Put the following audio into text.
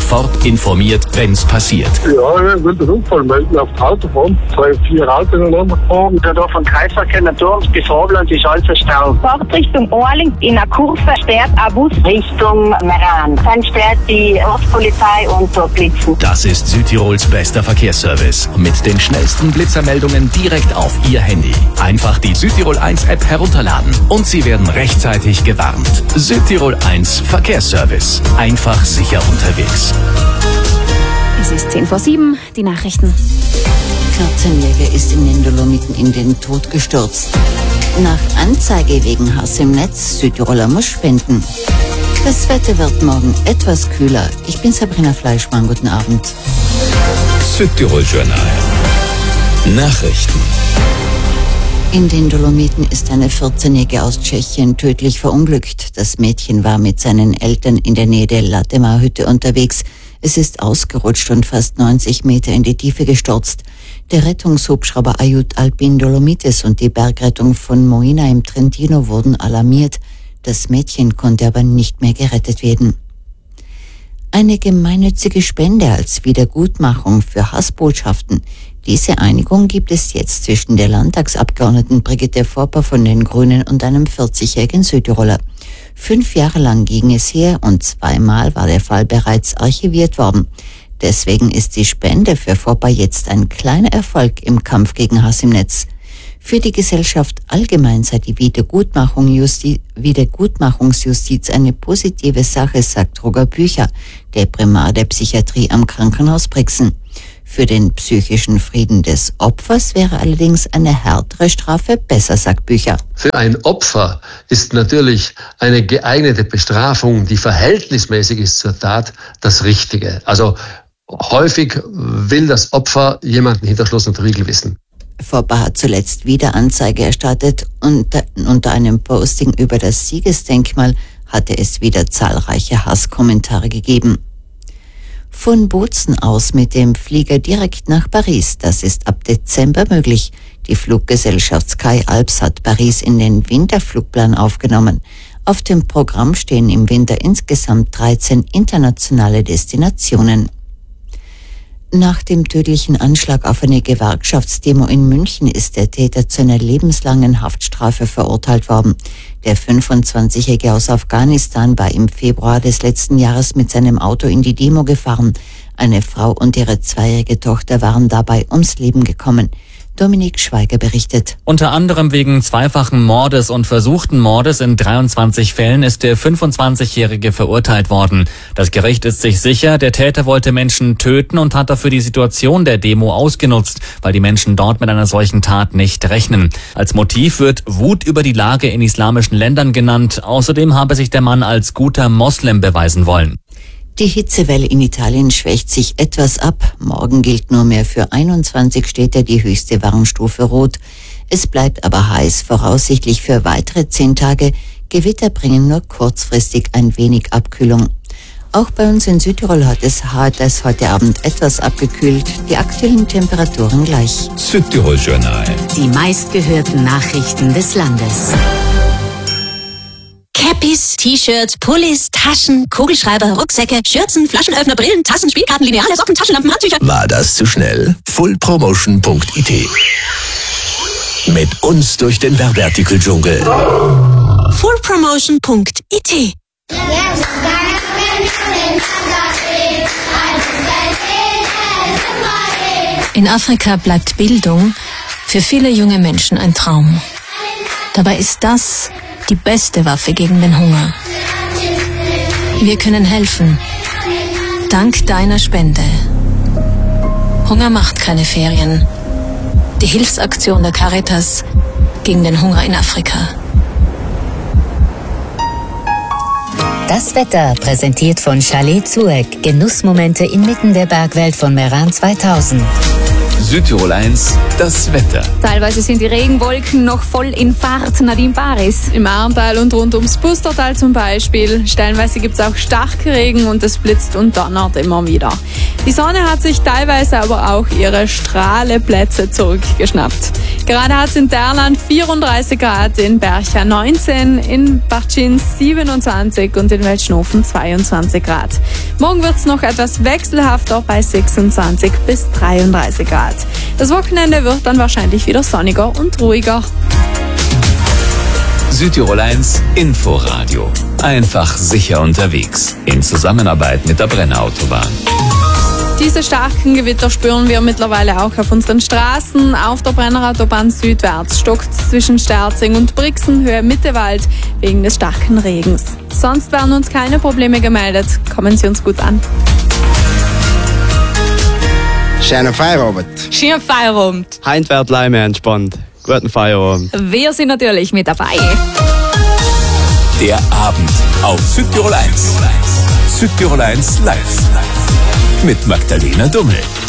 sofort informiert, wenn's passiert. Ja, ich will den Unfall melden auf die Autobahn. 3-4 Autos ineinander gefahren. Da vom Kreisverkehr Naturms bis Robland ist alles ein Stau. Fahrt Richtung Orling in der Kurve sperrt ein Bus Richtung Meran. Dann sperrt die Ortspolizei und dort blitzen. Das ist Südtirols bester Verkehrsservice. Mit den schnellsten Blitzermeldungen direkt auf Ihr Handy. Einfach die Südtirol 1 App herunterladen und Sie werden rechtzeitig gewarnt. Südtirol 1 Verkehrsservice. Einfach sicher unterwegs. Es ist 6:10, die Nachrichten. 14-Jähriger ist in den Dolomiten in den Tod gestürzt. Nach Anzeige wegen Hass im Netz, Südtiroler muss spenden. Das Wetter wird morgen etwas kühler. Ich bin Sabrina Fleischmann, guten Abend. Südtirol Journal. Nachrichten. In den Dolomiten ist eine 14-Jährige aus Tschechien tödlich verunglückt. Das Mädchen war mit seinen Eltern in der Nähe der Latemar-Hütte unterwegs. Es ist ausgerutscht und fast 90 Meter in die Tiefe gestürzt. Der Rettungshubschrauber Ayut Alpin Dolomites und die Bergrettung von Moina im Trentino wurden alarmiert. Das Mädchen konnte aber nicht mehr gerettet werden. Eine gemeinnützige Spende als Wiedergutmachung für Hassbotschaften. Diese Einigung gibt es jetzt zwischen der Landtagsabgeordneten Brigitte Forper von den Grünen und einem 40-jährigen Südtiroler. 5 Jahre lang ging es her und 2-mal war der Fall bereits archiviert worden. Deswegen ist die Spende für Forper jetzt ein kleiner Erfolg im Kampf gegen Hass im Netz. Für die Gesellschaft allgemein sei die Wiedergutmachungsjustiz eine positive Sache, sagt Roger Bücher, der Primar der Psychiatrie am Krankenhaus Brixen. Für den psychischen Frieden des Opfers wäre allerdings eine härtere Strafe besser, sagt Bücher. Für ein Opfer ist natürlich eine geeignete Bestrafung, die verhältnismäßig ist zur Tat, das Richtige. Also häufig will das Opfer jemanden hinter Schloss und Riegel wissen. Forper hat zuletzt wieder Anzeige erstattet und unter einem Posting über das Siegesdenkmal hatte es wieder zahlreiche Hasskommentare gegeben. Von Bozen aus mit dem Flieger direkt nach Paris. Das ist ab Dezember möglich. Die Fluggesellschaft Sky Alps hat Paris in den Winterflugplan aufgenommen. Auf dem Programm stehen im Winter insgesamt 13 internationale Destinationen. Nach dem tödlichen Anschlag auf eine Gewerkschaftsdemo in München ist der Täter zu einer lebenslangen Haftstrafe verurteilt worden. Der 25-Jährige aus Afghanistan war im Februar des letzten Jahres mit seinem Auto in die Demo gefahren. Eine Frau und ihre 2-jährige Tochter waren dabei ums Leben gekommen. Dominik Schweiger berichtet. Unter anderem wegen zweifachen Mordes und versuchten Mordes in 23 Fällen ist der 25-Jährige verurteilt worden. Das Gericht ist sich sicher, der Täter wollte Menschen töten und hat dafür die Situation der Demo ausgenutzt, weil die Menschen dort mit einer solchen Tat nicht rechnen. Als Motiv wird Wut über die Lage in islamischen Ländern genannt. Außerdem habe sich der Mann als guter Moslem beweisen wollen. Die Hitzewelle in Italien schwächt sich etwas ab. Morgen gilt nur mehr für 21 Städte die höchste Warnstufe Rot. Es bleibt aber heiß, voraussichtlich für weitere 10 Tage. Gewitter bringen nur kurzfristig ein wenig Abkühlung. Auch bei uns in Südtirol hat es heute Abend etwas abgekühlt. Die aktuellen Temperaturen gleich. Südtirol Journal. Die meistgehörten Nachrichten des Landes. Cappies, T-Shirts, Pullis, Taschen, Kugelschreiber, Rucksäcke, Schürzen, Flaschenöffner, Brillen, Tassen, Spielkarten, Lineale, Socken, Taschenlampen, Handtücher. War das zu schnell? Fullpromotion.it. Mit uns durch den Werbeartikeldschungel. Fullpromotion.it. In Afrika bleibt Bildung für viele junge Menschen ein Traum. Dabei ist das die beste Waffe gegen den Hunger. Wir können helfen. Dank deiner Spende. Hunger macht keine Ferien. Die Hilfsaktion der Caritas gegen den Hunger in Afrika. Das Wetter präsentiert von Chalet Zueck. Genussmomente inmitten der Bergwelt von Meran 2000. Südtirol 1, das Wetter. Teilweise sind die Regenwolken noch voll in Fahrt. Nadine Baris. Im Ahrntal und rund ums Pustertal zum Beispiel. Stellenweise gibt es auch Starkregen und es blitzt und donnert immer wieder. Die Sonne hat sich teilweise aber auch ihre Strahleplätze zurückgeschnappt. Gerade hat es in Derland 34 Grad, in Bercha 19, in Bartschin 27 und in Weltschnofen 22 Grad. Morgen wird es noch etwas wechselhafter bei 26 bis 33 Grad. Das Wochenende wird dann wahrscheinlich wieder sonniger und ruhiger. Südtirol 1 Inforadio. Einfach sicher unterwegs. In Zusammenarbeit mit der Brennerautobahn. Diese starken Gewitter spüren wir mittlerweile auch auf unseren Straßen. Auf der Brennerautobahn südwärts stockt zwischen Sterzing und Brixen Höhe Mittewald wegen des starken Regens. Sonst werden uns keine Probleme gemeldet. Kommen Sie uns gut an. Schönen Feierabend. Schönen Feierabend. Heint wird Leime entspannt. Guten Feierabend. Wir sind natürlich mit dabei. Der Abend auf Südtirol 1. Südtirol 1 live. Mit Magdalena Dummel.